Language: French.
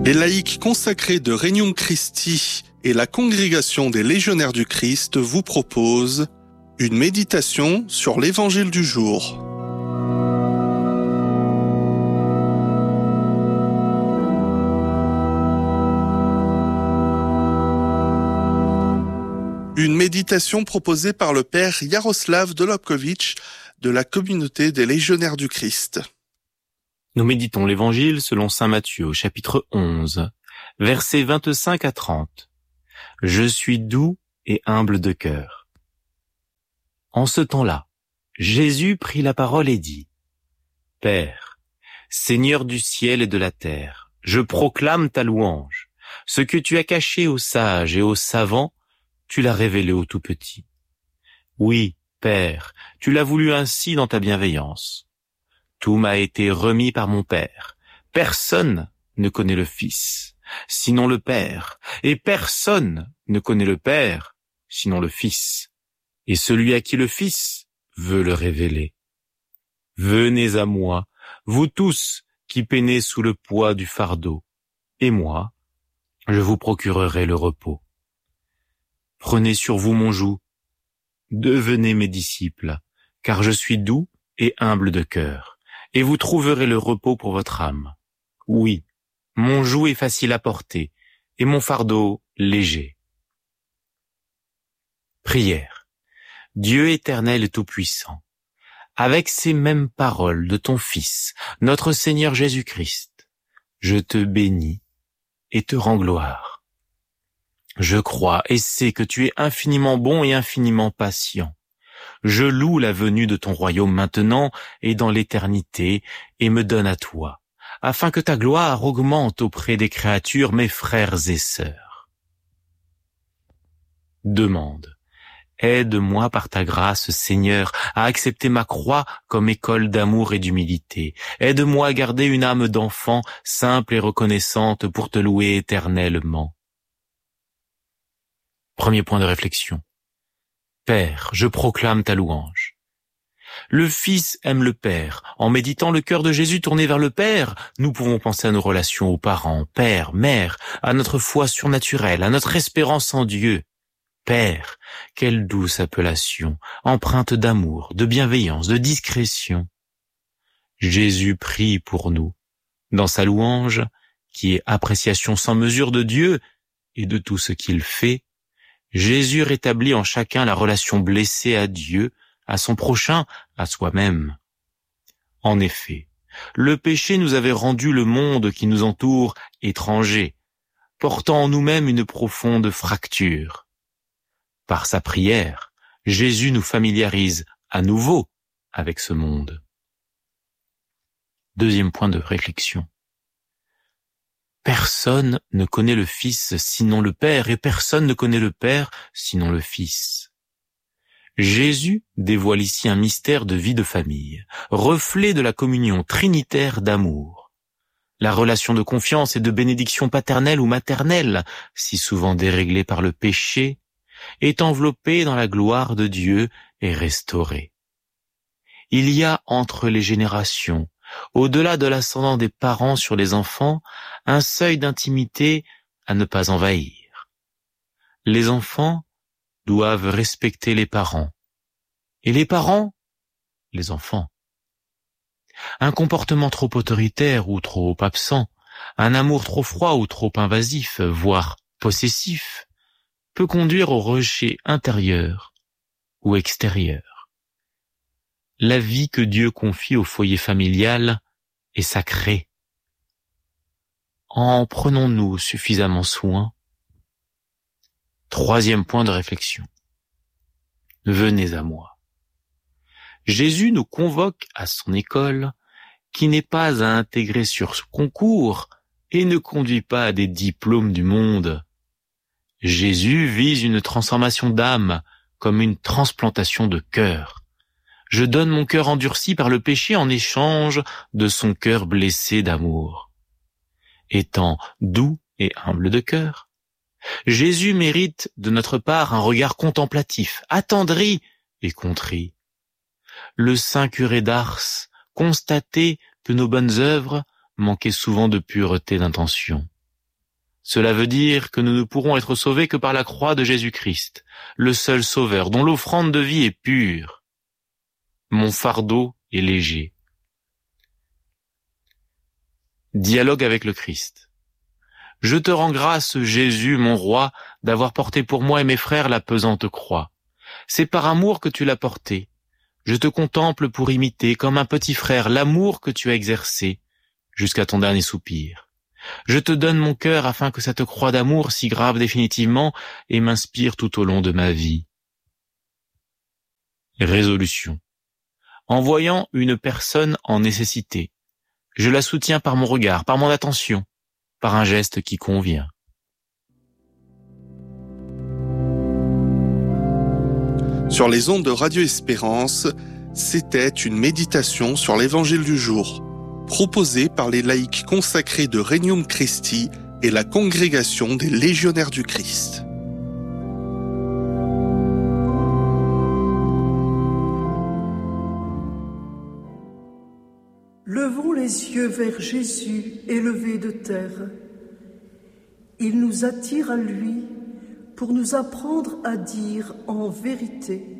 Les laïcs consacrés de Regnum Christi et la Congrégation des Légionnaires du Christ vous proposent une méditation sur l'Évangile du jour. Une méditation proposée par le père Jaroslav Dolobkovitch de la communauté des Légionnaires du Christ. Nous méditons l'Évangile selon saint Matthieu au chapitre 11, versets 25 à 30. Je suis doux et humble de cœur. En ce temps-là, Jésus prit la parole et dit : Père, Seigneur du ciel et de la terre, je proclame ta louange. Ce que tu as caché aux sages et aux savants, tu l'as révélé aux tout-petits. Oui, Père, tu l'as voulu ainsi dans ta bienveillance. Tout m'a été remis par mon Père. Personne ne connaît le Fils, sinon le Père, et personne ne connaît le Père, sinon le Fils, et celui à qui le Fils veut le révéler. Venez à moi, vous tous qui peinez sous le poids du fardeau, et moi, je vous procurerai le repos. Prenez sur vous mon joug, devenez mes disciples, car je suis doux et humble de cœur. Et vous trouverez le repos pour votre âme. Oui, mon joug est facile à porter, et mon fardeau léger. Prière. Dieu éternel et tout-puissant, avec ces mêmes paroles de ton Fils, notre Seigneur Jésus-Christ, je te bénis et te rends gloire. Je crois et sais que tu es infiniment bon et infiniment patient. Je loue la venue de ton royaume maintenant et dans l'éternité et me donne à toi, afin que ta gloire augmente auprès des créatures, mes frères et sœurs. Demande. Aide-moi par ta grâce, Seigneur, à accepter ma croix comme école d'amour et d'humilité. Aide-moi à garder une âme d'enfant simple et reconnaissante pour te louer éternellement. Premier point de réflexion. Père, je proclame ta louange. Le Fils aime le Père. En méditant le cœur de Jésus tourné vers le Père, nous pouvons penser à nos relations aux parents, père, mère, à notre foi surnaturelle, à notre espérance en Dieu. Père, quelle douce appellation, empreinte d'amour, de bienveillance, de discrétion. Jésus prie pour nous. Dans sa louange, qui est appréciation sans mesure de Dieu et de tout ce qu'il fait, Jésus rétablit en chacun la relation blessée à Dieu, à son prochain, à soi-même. En effet, le péché nous avait rendu le monde qui nous entoure étranger, portant en nous-mêmes une profonde fracture. Par sa prière, Jésus nous familiarise à nouveau avec ce monde. Deuxième point de réflexion. Personne ne connaît le Fils sinon le Père, et personne ne connaît le Père sinon le Fils. Jésus dévoile ici un mystère de vie de famille, reflet de la communion trinitaire d'amour. La relation de confiance et de bénédiction paternelle ou maternelle, si souvent déréglée par le péché, est enveloppée dans la gloire de Dieu et restaurée. Il y a entre les générations, au-delà de l'ascendant des parents sur les enfants, un seuil d'intimité à ne pas envahir. Les enfants doivent respecter les parents, et les parents, les enfants. Un comportement trop autoritaire ou trop absent, un amour trop froid ou trop invasif, voire possessif, peut conduire au rejet intérieur ou extérieur. La vie que Dieu confie au foyer familial est sacrée. En prenons-nous suffisamment soin? Troisième point de réflexion. Venez à moi. Jésus nous convoque à son école qui n'est pas à intégrer sur ce concours et ne conduit pas à des diplômes du monde. Jésus vise une transformation d'âme comme une transplantation de cœur. Je donne mon cœur endurci par le péché en échange de son cœur blessé d'amour. Étant doux et humble de cœur, Jésus mérite de notre part un regard contemplatif, attendri et contrit. Le saint curé d'Ars constatait que nos bonnes œuvres manquaient souvent de pureté d'intention. Cela veut dire que nous ne pourrons être sauvés que par la croix de Jésus-Christ, le seul sauveur, dont l'offrande de vie est pure. Mon fardeau est léger. Dialogue avec le Christ. Je te rends grâce, Jésus, mon roi, d'avoir porté pour moi et mes frères la pesante croix. C'est par amour que tu l'as portée. Je te contemple pour imiter, comme un petit frère, l'amour que tu as exercé jusqu'à ton dernier soupir. Je te donne mon cœur afin que cette croix d'amour s'y grave définitivement et m'inspire tout au long de ma vie. Résolution. En voyant une personne en nécessité, je la soutiens par mon regard, par mon attention, par un geste qui convient. Sur les ondes de Radio Espérance, c'était une méditation sur l'Évangile du jour, proposée par les laïcs consacrés de Regnum Christi et la congrégation des Légionnaires du Christ. Levons les yeux vers Jésus élevé de terre. Il nous attire à lui pour nous apprendre à dire en vérité: